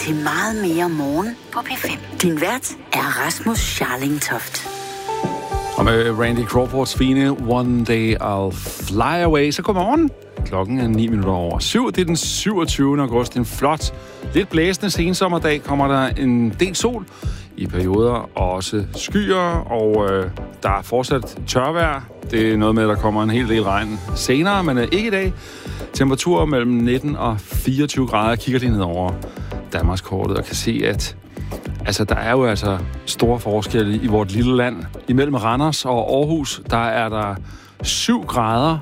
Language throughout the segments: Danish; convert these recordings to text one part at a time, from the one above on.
til Meget mere morgen på P5. Din vært er Rasmus Scharling-Toft. Og med Randy Crawfords fine One Day I'll Fly Away, så godmorgen. Klokken er 7:09. Det er den 27. august. En flot, lidt blæsende sensommerdag. Kommer der en del sol i perioder, også skyer, og der er fortsat tørvejr. Det er noget med, at der kommer en hel del regn senere, men ikke i dag. Temperaturer mellem 19 og 24 grader. Jeg kigger lige ned over Danmarkskortet og kan se, at der er jo store forskelle i vort lille land. Imellem Randers og Aarhus, der er der 7 grader.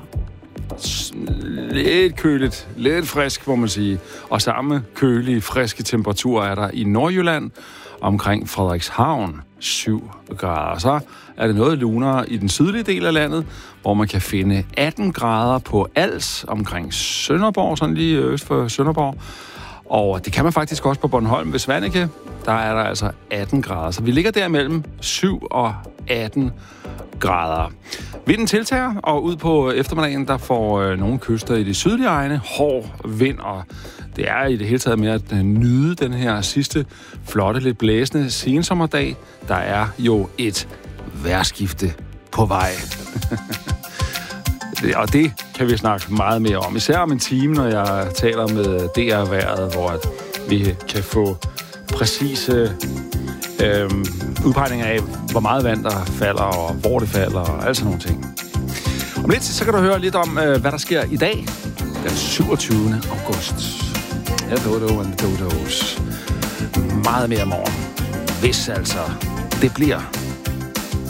Lidt køligt, lidt frisk, må man sige. Og samme kølige, friske temperaturer er der i Nordjylland, omkring Frederikshavn, 7 grader. Så er det noget lunere i den sydlige del af landet, hvor man kan finde 18 grader på Als, omkring Sønderborg, sådan lige øst for Sønderborg. Og det kan man faktisk også på Bornholm ved Svaneke. Der er der altså 18 grader. Så vi ligger der mellem 7 og 18 grader. Vinden tiltager, og ud på eftermiddagen, der får nogle kyster i de sydlige egne hård vind, og det er i det hele taget med at nyde den her sidste flotte, lidt blæsende sensommerdag. Der er jo et vejrskifte på vej. Og det kan vi snakke meget mere om. Især om en time, når jeg taler med DR-vejret, hvor vi kan få præcise udpegninger af, hvor meget vand der falder, og hvor det falder, og alt sådan nogle ting. Om lidt, så kan du høre lidt om, hvad der sker i dag, den 27. august. Ja, Dodo and Dodos. Meget mere morgen. Hvis det bliver